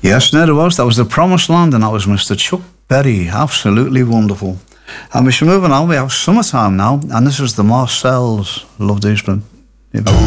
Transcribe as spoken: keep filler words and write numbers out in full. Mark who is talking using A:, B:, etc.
A: Yes, no, there was. That was The Promised Land, and that was Mister Chuck Berry. Absolutely wonderful. And we should move on. We have summertime now, and this is the Marcells. Love these, but